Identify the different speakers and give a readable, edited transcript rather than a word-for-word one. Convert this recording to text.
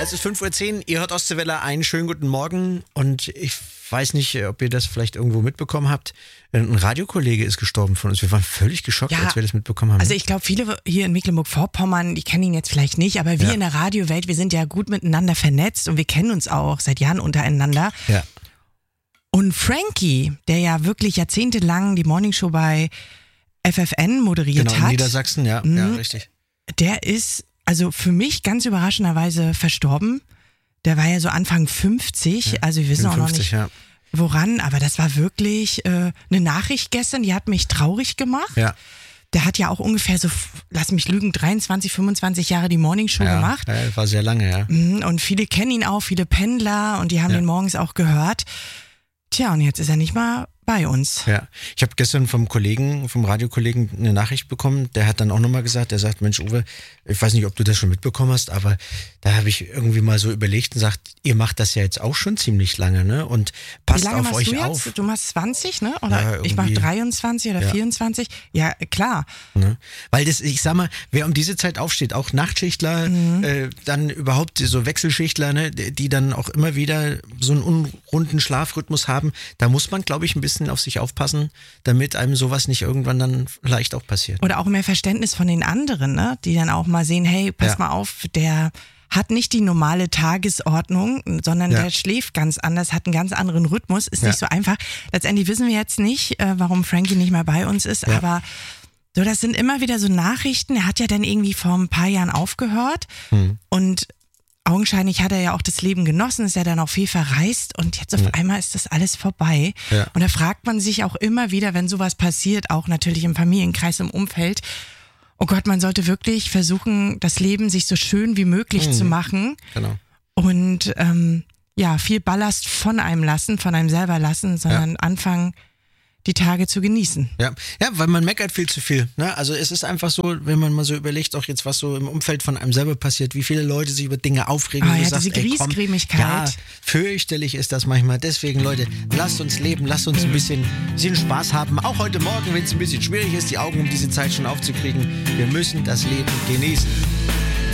Speaker 1: Es ist 5:10 Uhr, ihr hört Ostseewelle, einen schönen guten Morgen und ich weiß nicht, ob ihr das vielleicht irgendwo mitbekommen habt. Ein Radiokollege ist gestorben von uns. Wir waren völlig geschockt, als wir das mitbekommen haben.
Speaker 2: Also ich glaube, viele hier in Mecklenburg-Vorpommern, die kennen ihn jetzt vielleicht nicht, aber wir in der Radiowelt, wir sind ja gut miteinander vernetzt und wir kennen uns auch seit Jahren untereinander.
Speaker 1: Ja.
Speaker 2: Und Frankie, der ja wirklich jahrzehntelang die Morningshow bei FFN moderiert
Speaker 1: hat.
Speaker 2: Genau,
Speaker 1: in Niedersachsen, ja, richtig.
Speaker 2: Der ist also für mich ganz überraschenderweise verstorben. Der war ja so Anfang 50, also wir wissen auch noch nicht woran, aber das war wirklich eine Nachricht gestern, die hat mich traurig gemacht.
Speaker 1: Ja.
Speaker 2: Der hat ja auch ungefähr so, lass mich lügen, 23, 25 Jahre die Morningshow gemacht.
Speaker 1: Ja, war sehr lange, ja.
Speaker 2: Und viele kennen ihn auch, viele Pendler und die haben ihn morgens auch gehört. Tja, und jetzt ist er nicht mal bei uns.
Speaker 1: Ja, ich habe gestern vom Radiokollegen eine Nachricht bekommen, der hat dann auch nochmal gesagt, der sagt, Mensch Uwe, ich weiß nicht, ob du das schon mitbekommen hast, aber da habe ich irgendwie mal so überlegt und sagt, ihr macht das ja jetzt auch schon ziemlich lange, ne? Und passt auf euch auf.
Speaker 2: Du machst 20, ne? Oder ich mache 23 oder 24. Ja, klar.
Speaker 1: Ne? Weil das, ich sag mal, wer um diese Zeit aufsteht, auch Nachtschichtler, dann überhaupt so Wechselschichtler, ne, die dann auch immer wieder so einen unrunden Schlafrhythmus haben, da muss man, glaube ich, ein bisschen auf sich aufpassen, damit einem sowas nicht irgendwann dann vielleicht auch passiert.
Speaker 2: Oder auch mehr Verständnis von den anderen, ne? Die dann auch mal sehen, hey, pass mal auf, der hat nicht die normale Tagesordnung, sondern der schläft ganz anders, hat einen ganz anderen Rhythmus, ist nicht so einfach. Letztendlich wissen wir jetzt nicht, warum Frankie nicht mehr bei uns ist, aber so, das sind immer wieder so Nachrichten. Er hat ja dann irgendwie vor ein paar Jahren aufgehört und augenscheinlich hat er ja auch das Leben genossen, ist ja dann auch viel verreist und jetzt auf einmal ist das alles vorbei. Ja. Und da fragt man sich auch immer wieder, wenn sowas passiert, auch natürlich im Familienkreis, im Umfeld, oh Gott, man sollte wirklich versuchen, das Leben sich so schön wie möglich zu machen.
Speaker 1: Genau.
Speaker 2: Und viel Ballast von einem selber lassen, sondern anfangen, die Tage zu genießen.
Speaker 1: Ja, weil man meckert viel zu viel. Ne? Also es ist einfach so, wenn man mal so überlegt, auch jetzt was so im Umfeld von einem selber passiert, wie viele Leute sich über Dinge aufregen.
Speaker 2: Ah, ja, diese Griesgrämigkeit.
Speaker 1: Ja, fürchterlich ist das manchmal. Deswegen, Leute, lasst uns leben, lasst uns ein bisschen Spaß haben. Auch heute Morgen, wenn es ein bisschen schwierig ist, die Augen um diese Zeit schon aufzukriegen. Wir müssen das Leben genießen.